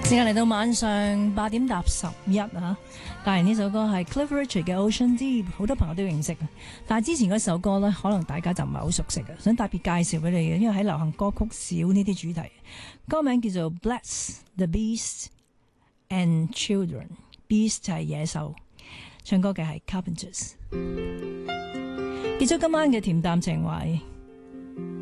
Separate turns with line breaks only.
時間嚟到晚上8點搭11啊！帶嚟呢首歌係 Cliff Richard 嘅 Ocean Deep， 好多朋友都認識啊。但係之前嗰首歌呢，可能大家就唔係好熟悉嘅，想特別介紹俾你嘅，因為喺流行歌曲少呢啲主題。歌名叫做 Bless the Beast and Children，Beast 就係野獸，唱歌嘅係 Carpenters。結束今晚嘅恬淡情懷。